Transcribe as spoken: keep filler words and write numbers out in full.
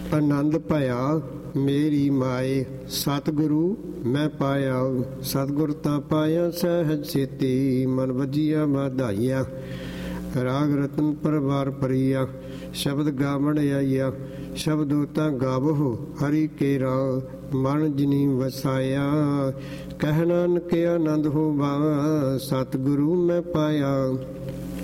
ਆਨੰਦ ਭਇਆ ਮੇਰੀ ਮਾਏ, ਸਤਿਗੁਰੂ ਮੈਂ ਪਾਇਆ। ਸਤਿਗੁਰ ਤਾਂ ਪਾਇਆ ਸਹਿਜ ਛੇਤੀ, ਮਨ ਵਜੀਆ ਵਧਾਈਆ। ਰਾਗ ਰਤਨ ਪਰਵਾਰ ਪਰੀਆ, ਸ਼ਬਦ ਗਾਵਣ ਆਈਆ। ਸ਼ਬਦੋ ਤਾਂ ਗਾਵੋ ਹਰੀ ਕੇਰਾ, ਮਨ ਜਿਨੀ ਵਸਾਇਆ। ਕਹਿ ਨਾਨਕ ਆਨੰਦ ਹੋਵਾ, ਸਤਿਗੁਰੂ ਮੈਂ ਪਾਇਆ।